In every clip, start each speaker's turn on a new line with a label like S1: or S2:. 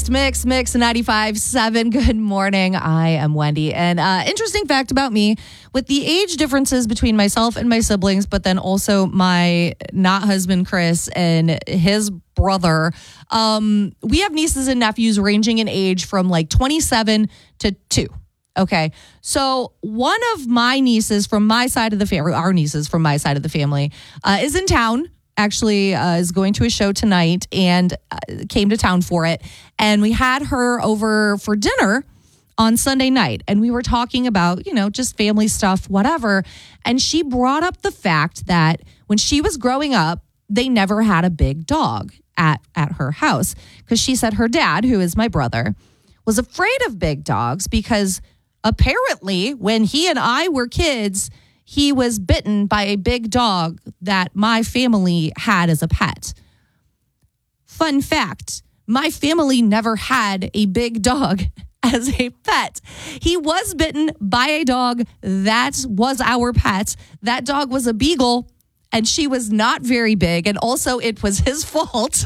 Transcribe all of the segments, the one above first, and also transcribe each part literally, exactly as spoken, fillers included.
S1: Mix, Mix ninety-five point seven. Good morning. I am Wendy. And uh, interesting fact about me, with the age differences between myself and my siblings, but then also my not husband, Chris, and his brother, um, we have nieces and nephews ranging in age from like twenty-seven to two. Okay. So one of my nieces from my side of the family, our nieces from my side of the family, uh, is in town. Actually uh, is going to a show tonight and uh, came to town for it. And we had her over for dinner on Sunday night. And we were talking about, you know, just family stuff, whatever. And she brought up the fact that when she was growing up, they never had a big dog at, at her house. Because she said her dad, who is my brother, was afraid of big dogs because apparently when he and I were kids, he was bitten by a big dog that my family had as a pet. Fun fact, my family never had a big dog as a pet. He was bitten by a dog that was our pet. That dog was a beagle, and she was not very big. And also, it was his fault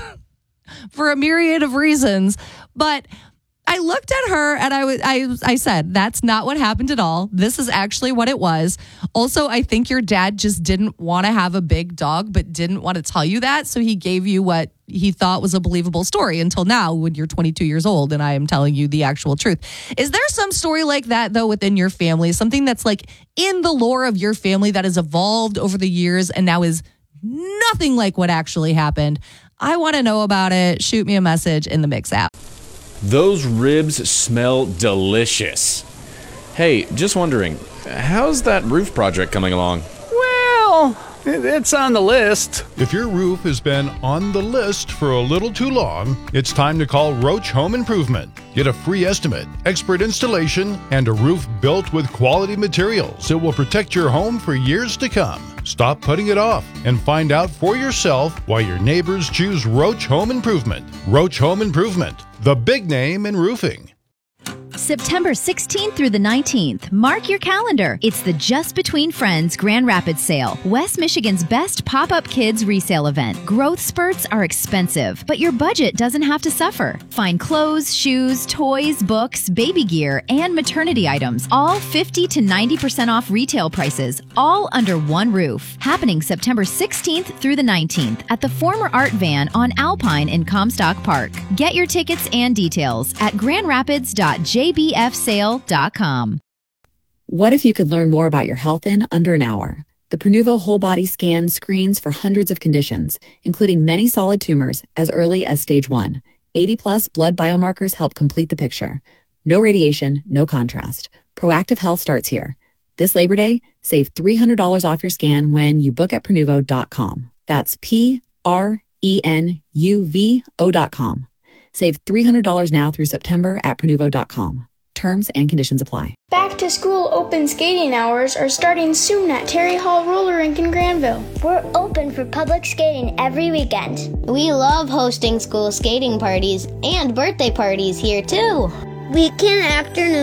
S1: for a myriad of reasons. But I looked at her and I was I I said, that's not what happened at all. This is actually what it was. Also, I think your dad just didn't want to have a big dog, but didn't want to tell you that. So he gave you what he thought was a believable story until now when you're twenty-two years old and I am telling you the actual truth. Is there some story like that, though, within your family? Something that's like in the lore of your family that has evolved over the years and now is nothing like what actually happened? I want to know about it. Shoot me a message in the Mix app.
S2: Those ribs smell delicious. Hey, just wondering, how's that roof project coming along?
S3: Well, it's on the list.
S4: If your roof has been on the list for a little too long, it's time to call Roach Home Improvement. Get a free estimate, expert installation, and a roof built with quality materials that will protect your home for years to come. Stop putting it off and find out for yourself why your neighbors choose Roach Home Improvement. Roach Home Improvement, the big name in roofing.
S5: September sixteenth through the nineteenth. Mark your calendar. It's the Just Between Friends Grand Rapids Sale, West Michigan's best pop-up kids resale event. Growth spurts are expensive, but your budget doesn't have to suffer. Find clothes, shoes, toys, books, baby gear, and maternity items, all fifty to ninety percent off retail prices, all under one roof. Happening September sixteenth through the nineteenth at the former Art Van on Alpine in Comstock Park. Get your tickets and details at grand rapids dot j b f sale dot com.
S6: What if you could learn more about your health in under an hour? The Prenuvo Whole Body Scan screens for hundreds of conditions, including many solid tumors as early as stage one. eighty plus blood biomarkers help complete the picture. No radiation, no contrast. Proactive health starts here. This Labor Day, save three hundred dollars off your scan when you book at prenuvo dot com. That's P R E N U V O dot com. Save three hundred dollars now through September at prenuvo dot com. Terms and conditions apply.
S7: Back to school open skating hours are starting soon at Terry Hall Roller Rink in Granville.
S8: We're open for public skating every weekend.
S9: We love hosting school skating parties and birthday parties here too.
S8: Weekend afternoon